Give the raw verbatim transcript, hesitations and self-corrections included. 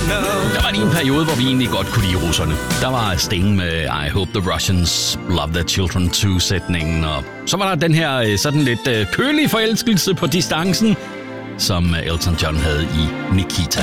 Der var lige en periode, hvor vi egentlig godt kunne lide russerne. Der var Sting med I Hope the Russians Love Their Children Too-sætningen, og så var der den her sådan lidt kølige forelskelse på distancen, som Elton John havde i Nikita.